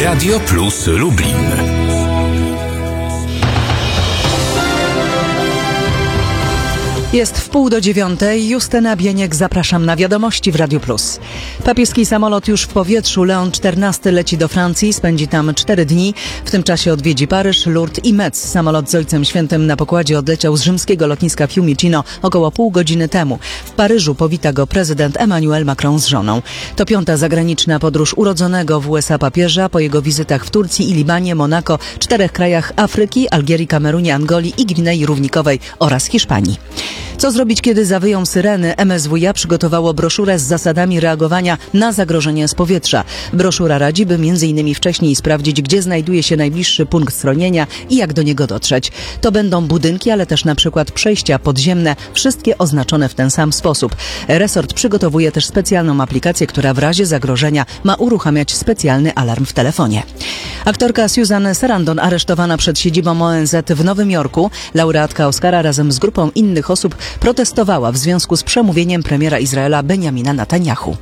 Radio Plus Lublin. Jest 8:30. Justyna Bieniek, zapraszam na wiadomości w Radiu Plus. Papieski samolot już w powietrzu. Leon XIV leci do Francji, spędzi tam 4 dni. W tym czasie odwiedzi Paryż, Lourdes i Metz. Samolot z Ojcem Świętym na pokładzie odleciał z rzymskiego lotniska Fiumicino około pół godziny temu. W Paryżu powita go prezydent Emmanuel Macron z żoną. To 5. zagraniczna podróż urodzonego w USA papieża po jego wizytach w Turcji i Libanie, Monako, 4 krajach Afryki, Algierii, Kamerunie, Angolii i Gwinei Równikowej oraz Hiszpanii. Co zrobić, kiedy zawyją syreny? MSWiA przygotowało broszurę z zasadami reagowania na zagrożenie z powietrza. Broszura radzi, by m.in. wcześniej sprawdzić, gdzie znajduje się najbliższy punkt schronienia i jak do niego dotrzeć. To będą budynki, ale też na przykład przejścia podziemne, wszystkie oznaczone w ten sam sposób. Resort przygotowuje też specjalną aplikację, która w razie zagrożenia ma uruchamiać specjalny alarm w telefonie. Aktorka Susan Sarandon aresztowana przed siedzibą ONZ w Nowym Jorku. Laureatka Oscara razem z grupą innych osób protestowała w związku z przemówieniem premiera Izraela Benjamina Netanjahu.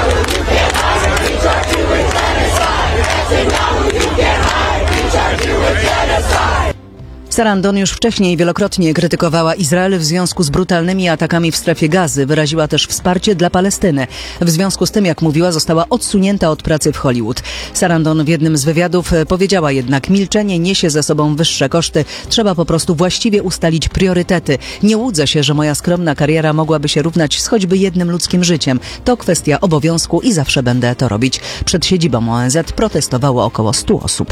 Sarandon już wcześniej wielokrotnie krytykowała Izrael w związku z brutalnymi atakami w strefie Gazy. Wyraziła też wsparcie dla Palestyny. W związku z tym, jak mówiła, została odsunięta od pracy w Hollywood. Sarandon w jednym z wywiadów powiedziała jednak: milczenie niesie ze sobą wyższe koszty. Trzeba po prostu właściwie ustalić priorytety. Nie łudzę się, że moja skromna kariera mogłaby się równać z choćby jednym ludzkim życiem. To kwestia obowiązku i zawsze będę to robić. Przed siedzibą ONZ protestowało około 100 osób.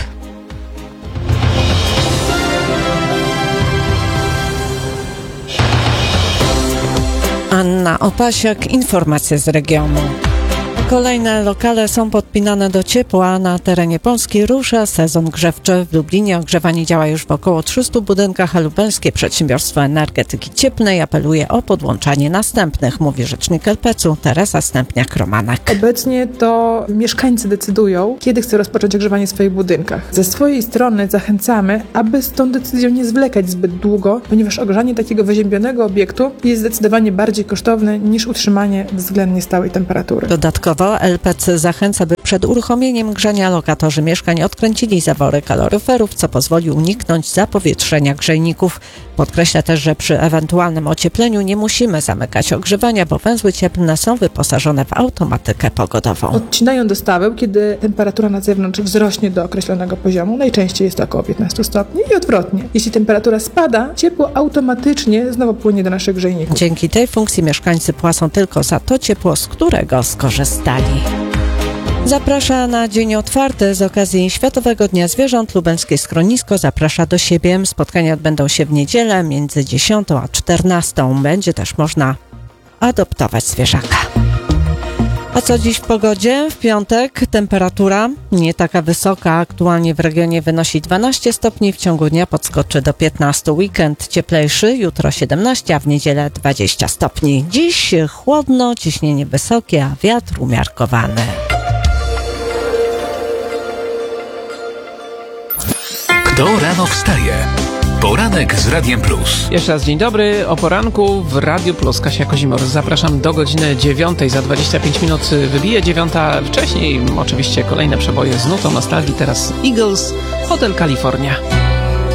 Anna Opasiak, informacje z regionu. Kolejne lokale są podpinane do ciepła. Na terenie Polski rusza sezon grzewczy. W Lublinie ogrzewanie działa już w około 300 budynkach, a Lubelskie Przedsiębiorstwo Energetyki Cieplnej apeluje o podłączanie następnych, mówi rzecznik LPC-u Teresa Stępniak-Romanek. Obecnie to mieszkańcy decydują, kiedy chcą rozpocząć ogrzewanie w swoich budynkach. Ze swojej strony zachęcamy, aby z tą decyzją nie zwlekać zbyt długo, ponieważ ogrzanie takiego wyziębionego obiektu jest zdecydowanie bardziej kosztowne niż utrzymanie względnie stałej temperatury. Dodatkowo LPC zachęca, by przed uruchomieniem grzania lokatorzy mieszkań odkręcili zawory kaloryferów, co pozwoli uniknąć zapowietrzenia grzejników. Podkreśla też, że przy ewentualnym ociepleniu nie musimy zamykać ogrzewania, bo węzły cieplne są wyposażone w automatykę pogodową. Odcinają dostawy, kiedy temperatura na zewnątrz wzrośnie do określonego poziomu. Najczęściej jest to około 15 stopni i odwrotnie. Jeśli temperatura spada, ciepło automatycznie znowu płynie do naszych grzejników. Dzięki tej funkcji mieszkańcy płacą tylko za to ciepło, z którego skorzystali. Zaprasza na dzień otwarty z okazji Światowego Dnia Zwierząt. Lubelskie Schronisko zaprasza do siebie. Spotkania odbędą się w niedzielę między 10 a 14. Będzie też można adoptować zwierzaka. A co dziś w pogodzie? W piątek temperatura nie taka wysoka. Aktualnie w regionie wynosi 12 stopni. W ciągu dnia podskoczy do 15. Weekend cieplejszy, jutro 17, a w niedzielę 20 stopni. Dziś chłodno, ciśnienie wysokie, a wiatr umiarkowany. Kto rano wstaje? Poranek z Radiem Plus. Jeszcze raz dzień dobry. O poranku w Radiu Plus. Kasia Kozimor. Zapraszam do godziny 9. Za 25 minut wybije 9. Wcześniej oczywiście kolejne przeboje z nutą nostalgii. Teraz Eagles, Hotel California.